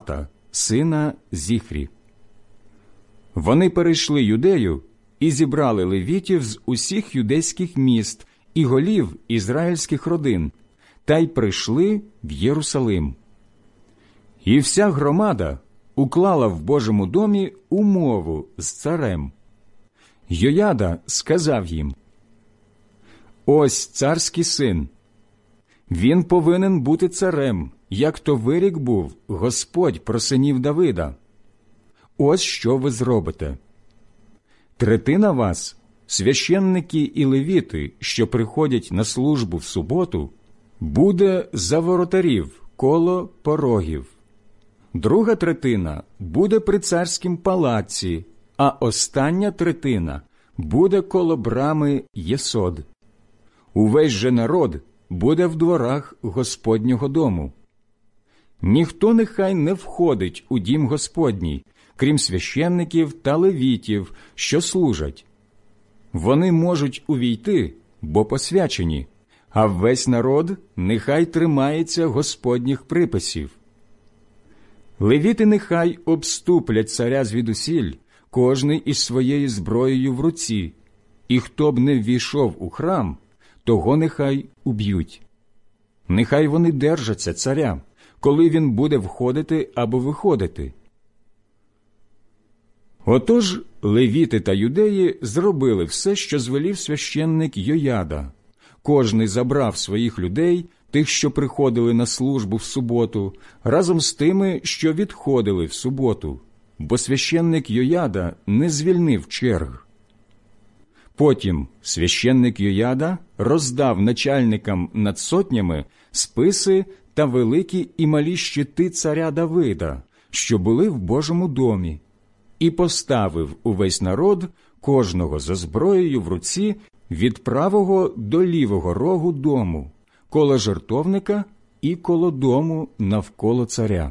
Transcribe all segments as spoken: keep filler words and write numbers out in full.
Шафата, сина Зіхрі. Вони перейшли Юдею і зібрали левітів з усіх юдейських міст і голів ізраїльських родин, та й прийшли в Єрусалим. І вся громада уклала в Божому домі умову з царем. Йояда сказав їм: «Ось царський син. Він повинен бути царем, як то вирік був Господь про синів Давида. Ось що ви зробите. Третина вас, священники і левіти, що приходять на службу в суботу, буде за воротарів коло порогів. Друга третина буде при царськім палаці, а остання третина буде коло брами Єсод. Увесь же народ буде в дворах Господнього дому. Ніхто нехай не входить у дім Господній, крім священників та левітів, що служать. Вони можуть увійти, бо посвячені, а весь народ нехай тримається Господніх приписів. Левіти нехай обступлять царя звідусіль, кожний із своєю зброєю в руці, і хто б не ввійшов у храм, того нехай уб'ють. Нехай вони держаться царя, коли він буде входити або виходити». Отож левіти та юдеї зробили все, що звелів священник Йояда. Кожний забрав своїх людей, тих, що приходили на службу в суботу, разом з тими, що відходили в суботу, бо священник Йояда не звільнив черг. Потім священник Йояда роздав начальникам над сотнями списи та великі і малі щити царя Давида, що були в Божому домі, і поставив увесь народ, кожного за зброєю в руці, від правого до лівого рогу дому, коло жертовника і коло дому навколо царя.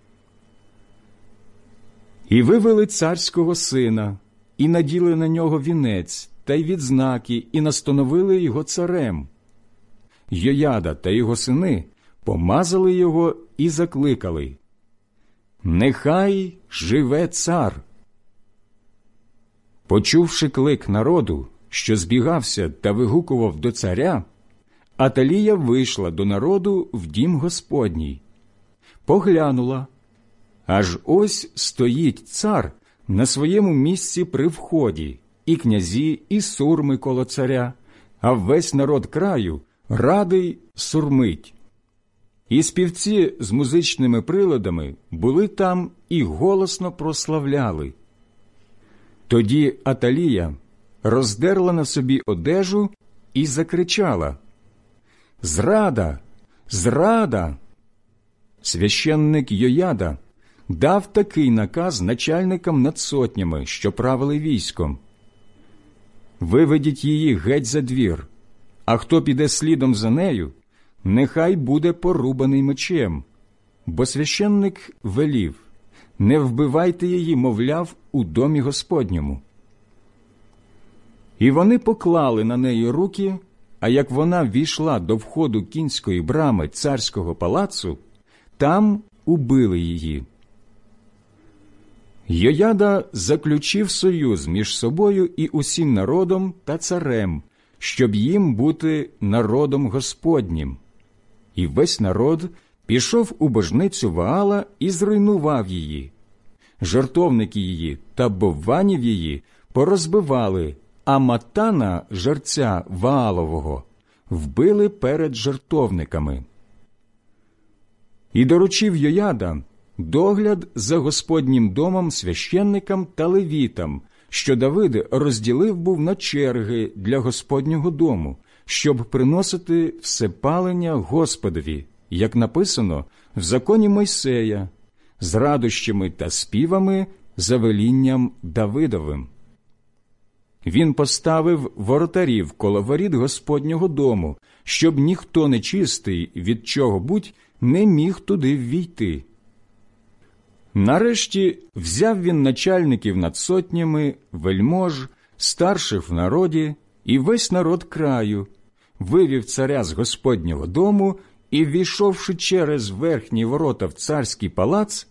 І вивели царського сина, і наділи на нього вінець та й відзнаки, і настановили його царем. Йояда та його сини помазали його і закликали: «Нехай живе цар!» Почувши клик народу, що збігався та вигукував до царя, Аталія вийшла до народу в дім Господній. Поглянула, аж ось стоїть цар на своєму місці при вході, і князі, і сурми коло царя, а весь народ краю радий сурмить. І співці з музичними приладами були там і голосно прославляли. Тоді Аталія роздерла на собі одежу і закричала: «Зрада! Зрада!» Священник Йояда дав такий наказ начальникам над сотнями, що правили військом: «Виведіть її геть за двір, а хто піде слідом за нею, нехай буде порубаний мечем». Бо священник велів: «Не вбивайте її, мовляв, у домі Господньому». І вони поклали на неї руки, а як вона ввійшла до входу кінської брами царського палацу, там убили її. Йояда заключив союз між собою і усім народом та царем, щоб їм бути народом Господнім. І весь народ пішов у божницю Ваала і зруйнував її. Жертовники її та бовванів її порозбивали, а Матана, жерця Ваалового, вбили перед жертовниками. І доручив Йояда догляд за Господнім домом священникам та левітам, що Давид розділив був на черги для Господнього дому, щоб приносити всепалення Господові, як написано в законі Мойсея, з радощами та співами за велінням Давидовим. Він поставив воротарів коло воріт Господнього дому, щоб ніхто нечистий від чого-будь не міг туди ввійти. Нарешті взяв він начальників над сотнями, вельмож, старших в народі і весь народ краю, вивів царя з Господнього дому і, ввійшовши через верхні ворота в царський палац,